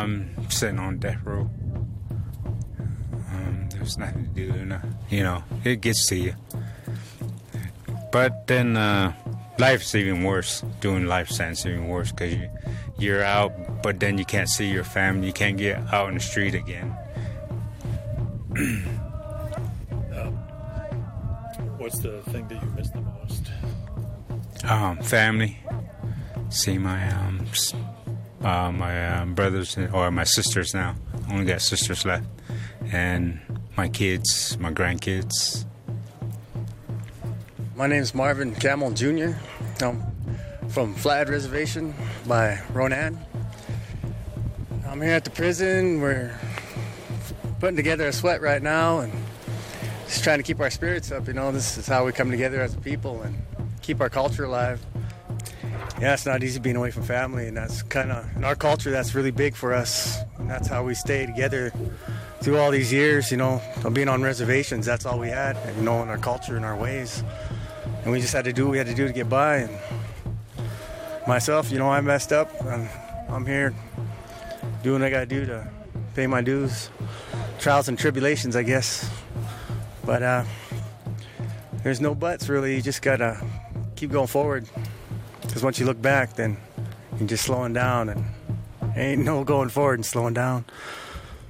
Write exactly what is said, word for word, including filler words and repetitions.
um, sitting on death row. Um, there's nothing to do, no, you know, it gets to you. But then uh, life's even worse. Doing life sentence even worse because you, you're out, but then you can't see your family. You can't get out in the street again. um, what's the thing that you miss the most? Um, family. See my um, uh, my um, brothers or my sisters now. I only got sisters left, and my kids, my grandkids. My name is Marvin Camel Junior I'm from Flathead Reservation by Ronan. I'm here at the prison. We're putting together a sweat right now and just trying to keep our spirits up. You know, this is how we come together as a people and keep our culture alive. Yeah, it's not easy being away from family, and that's kind of, in our culture, that's really big for us. And that's how we stay together through all these years, you know, of being on reservations. That's all we had, you know, in our culture and our ways. And we just had to do what we had to do to get by. And myself, you know, I messed up. I'm, I'm here doing what I got to do to pay my dues. Trials and tribulations, I guess. But uh, there's no buts, really. You just got to keep going forward. Because once you look back, then you're just slowing down, and ain't no going forward and slowing down.